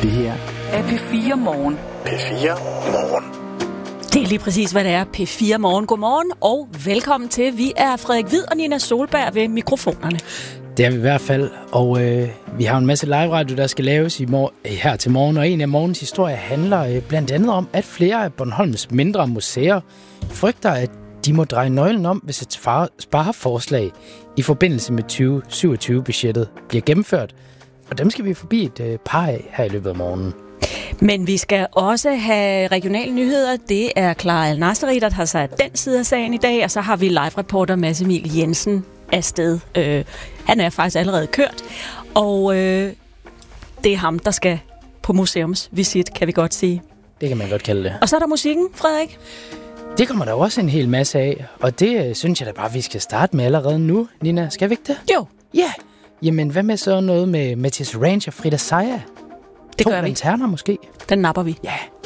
Det her er P4 Morgen. P4 Morgen. Det er lige præcis, hvad det er. P4 Morgen. Godmorgen og velkommen til. Vi er Frederik Hvid og Nina Solberg ved mikrofonerne. det er vi i hvert fald, og vi har en masse live-radio, der skal laves her til morgen, og en af morgens historier handler blandt andet om, at flere af Bornholms mindre museer frygter, at de må dreje nøglen om, hvis et spareforslag i forbindelse med 2027-budgettet bliver gennemført. Og dem skal vi forbi et par af her i løbet af morgenen. Men vi skal også have regionale nyheder. Det er Clara Al-Nasri, der har sat den side af sagen i dag, og så har vi live-reporter Mads Emil Jensen afsted. Han er faktisk allerede kørt, og det er ham, der skal på museumsvisit, kan vi godt sige. Det kan man godt kalde det. Og så er der musikken, Frederik. Det kommer der også en hel masse af, og det synes jeg da bare, vi skal starte med allerede nu. Nina, skal vi ikke det? Jo. Ja. Yeah. Jamen, hvad med så noget med Mathias Range og Frida Seia? Det gør vi. 2 lanterner måske. Den napper vi. Ja.